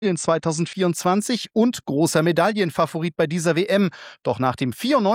in 2024 und großer Medaillenfavorit bei dieser WM. Doch nach dem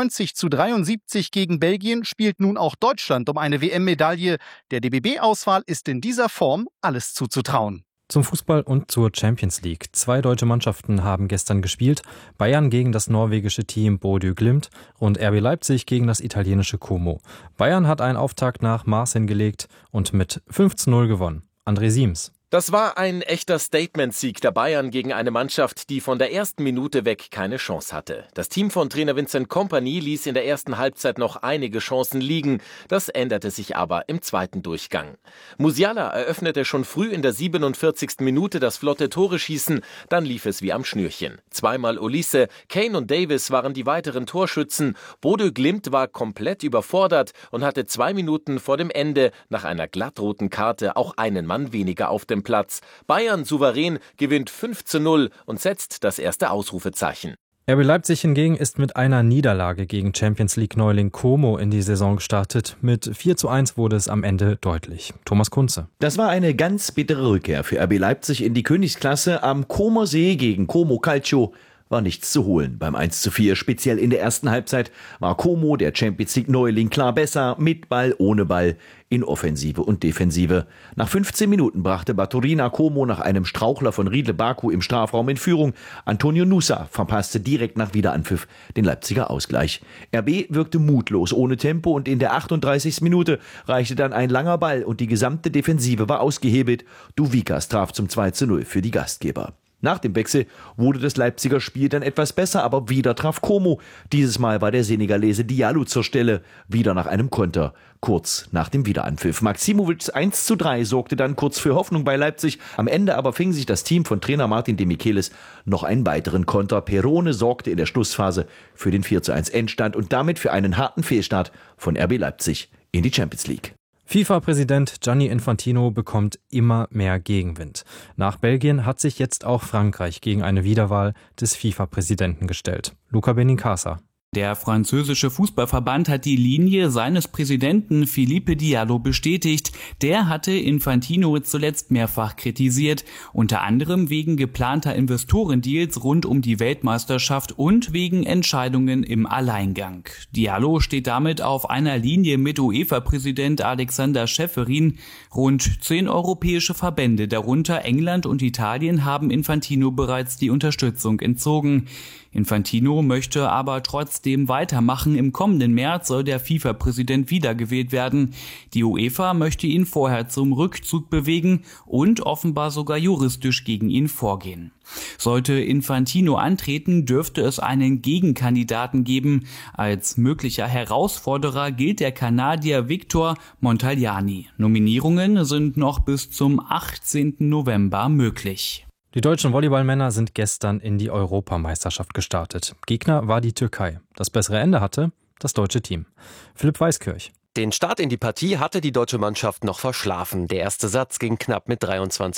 94:73 gegen Belgien spielt nun auch Deutschland um eine WM-Medaille. Der DBB-Auswahl ist in dieser Form alles zuzutrauen. Zum Fußball und zur Champions League. 2 deutsche Mannschaften haben gestern gespielt. Bayern gegen das norwegische Team Bodø Glimt und RB Leipzig gegen das italienische Como. Bayern hat einen Auftakt nach Maß hingelegt und mit 5:0 gewonnen. André Siems. Das war ein echter Statement-Sieg der Bayern gegen eine Mannschaft, die von der ersten Minute weg keine Chance hatte. Das Team von Trainer Vincent Kompany ließ in der ersten Halbzeit noch einige Chancen liegen. Das änderte sich aber im zweiten Durchgang. Musiala eröffnete schon früh in der 47. Minute das flotte Tore-Schießen. Dann lief es wie am Schnürchen. Zweimal Olise, Kane und Davis waren die weiteren Torschützen. Bodø Glimt war komplett überfordert und hatte 2 Minuten vor dem Ende nach einer glattroten Karte auch einen Mann weniger auf dem Platz. Bayern souverän gewinnt 5:0 und setzt das erste Ausrufezeichen. RB Leipzig hingegen ist mit einer Niederlage gegen Champions-League-Neuling Como in die Saison gestartet. Mit 4:1 wurde es am Ende deutlich. Thomas Kunze. Das war eine ganz bittere Rückkehr für RB Leipzig in die Königsklasse. Am Comer See gegen Como Calcio war nichts zu holen. Beim 1:4, speziell in der ersten Halbzeit, war Como, der Champions-League-Neuling, klar besser, mit Ball, ohne Ball, in Offensive und Defensive. Nach 15 Minuten brachte Baturina Como nach einem Strauchler von Riedle Baku im Strafraum in Führung. Antonio Nusa verpasste direkt nach Wiederanpfiff den Leipziger Ausgleich. RB wirkte mutlos, ohne Tempo, und in der 38. Minute reichte dann ein langer Ball und die gesamte Defensive war ausgehebelt. Duvikas traf zum 2:0 für die Gastgeber. Nach dem Wechsel wurde das Leipziger Spiel dann etwas besser, aber wieder traf Como. Dieses Mal war der Senegalese Diallo zur Stelle, wieder nach einem Konter, kurz nach dem Wiederanpfiff. Maximovics 1:3 sorgte dann kurz für Hoffnung bei Leipzig. Am Ende aber fing sich das Team von Trainer Martin de Michelis noch einen weiteren Konter. Perone sorgte in der Schlussphase für den 4:1 Endstand und damit für einen harten Fehlstart von RB Leipzig in die Champions League. FIFA-Präsident Gianni Infantino bekommt immer mehr Gegenwind. Nach Belgien hat sich jetzt auch Frankreich gegen eine Wiederwahl des FIFA-Präsidenten gestellt. Luca Benincasa. Der französische Fußballverband hat die Linie seines Präsidenten Philippe Diallo bestätigt. Der hatte Infantino zuletzt mehrfach kritisiert, unter anderem wegen geplanter Investorendeals rund um die Weltmeisterschaft und wegen Entscheidungen im Alleingang. Diallo steht damit auf einer Linie mit UEFA-Präsident Alexander Schäferin. Rund 10 europäische Verbände, darunter England und Italien, haben Infantino bereits die Unterstützung entzogen. Infantino möchte aber trotzdem weitermachen. Im kommenden März soll der FIFA-Präsident wiedergewählt werden. Die UEFA möchte ihn vorher zum Rückzug bewegen und offenbar sogar juristisch gegen ihn vorgehen. Sollte Infantino antreten, dürfte es einen Gegenkandidaten geben. Als möglicher Herausforderer gilt der Kanadier Victor Montagliani. Nominierungen sind noch bis zum 18. November möglich. Die deutschen Volleyballmänner sind gestern in die Europameisterschaft gestartet. Gegner war die Türkei. Das bessere Ende hatte das deutsche Team. Philipp Weiskirch. Den Start in die Partie hatte die deutsche Mannschaft noch verschlafen. Der erste Satz ging knapp mit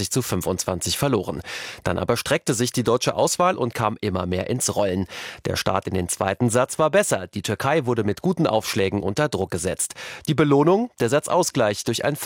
23:25 verloren. Dann aber streckte sich die deutsche Auswahl und kam immer mehr ins Rollen. Der Start in den zweiten Satz war besser. Die Türkei wurde mit guten Aufschlägen unter Druck gesetzt. Die Belohnung, der Satzausgleich durch ein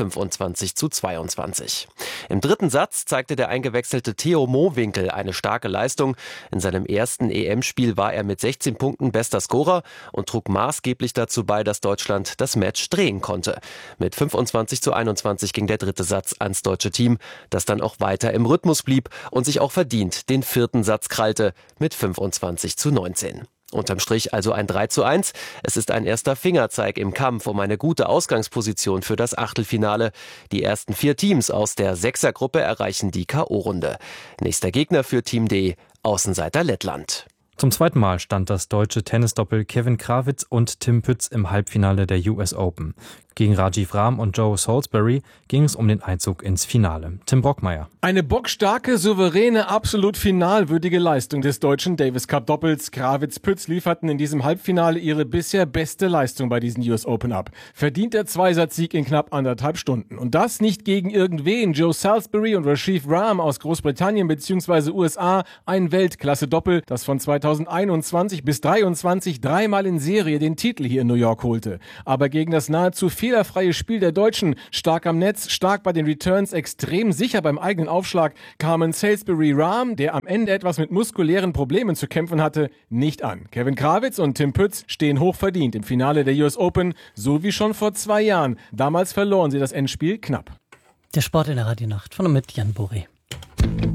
25:22. Im dritten Satz zeigte der eingewechselte Theo Mohwinkel eine starke Leistung. In seinem ersten EM-Spiel war er mit 16 Punkten bester Scorer und trug maßgeblich dazu bei, dass Deutschland das Match drehen konnte. Mit 25:21 ging der dritte Satz ans deutsche Team, das dann auch weiter im Rhythmus blieb und sich auch verdient den vierten Satz krallte mit 25:19. Unterm Strich also ein 3:1. Es ist ein erster Fingerzeig im Kampf um eine gute Ausgangsposition für das Achtelfinale. Die ersten 4 Teams aus der Sechsergruppe erreichen die K.O.-Runde. Nächster Gegner für Team D, Außenseiter Lettland. Zum zweiten Mal stand das deutsche Tennisdoppel Kevin Krawitz und Tim Pütz im Halbfinale der US Open. Gegen Rajiv Ram und Joe Salisbury ging es um den Einzug ins Finale. Tim Brockmeier. Eine bockstarke, souveräne, absolut finalwürdige Leistung des deutschen Davis Cup Doppels. Krawitz-Pütz lieferten in diesem Halbfinale ihre bisher beste Leistung bei diesen US Open ab. Verdient der Zweisatzsieg in knapp 1,5 Stunden. Und das nicht gegen irgendwen. Joe Salisbury und Rajiv Ram aus Großbritannien bzw. USA. Ein Weltklasse-Doppel, das von 2000 2021 bis 23 dreimal in Serie den Titel hier in New York holte. Aber gegen das nahezu fehlerfreie Spiel der Deutschen, stark am Netz, stark bei den Returns, extrem sicher beim eigenen Aufschlag, kamen Salisbury Rahm, der am Ende etwas mit muskulären Problemen zu kämpfen hatte, nicht an. Kevin Krawitz und Tim Pütz stehen hochverdient im Finale der US Open, so wie schon vor 2 Jahren. Damals verloren sie das Endspiel knapp. Der Sport in der Radionacht von und mit Jan Boré.